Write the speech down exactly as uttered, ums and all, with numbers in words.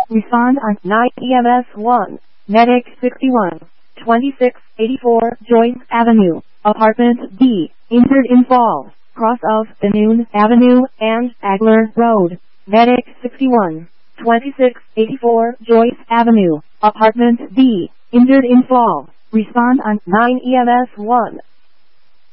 Respond on nine E M S one. Medic sixty-one, twenty-six eighty-four Joyce Avenue, Apartment B, injured in fall, cross of Benoon Avenue and Agler Road. Medic sixty-one, twenty-six eighty-four Joyce Avenue, Apartment B, injured in fall. Respond on nine E M S one.